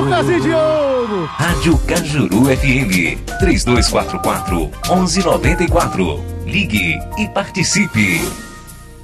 Jonas e Diogo. Rádio Cajuru FM 3244 1194. Ligue e participe.